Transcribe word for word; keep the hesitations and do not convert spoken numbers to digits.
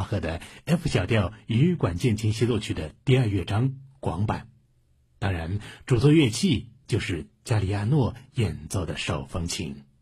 巴赫的 F 小调与管键琴协奏曲的第二乐章广版。当然，主奏乐器就是加里亚诺演奏的手风琴。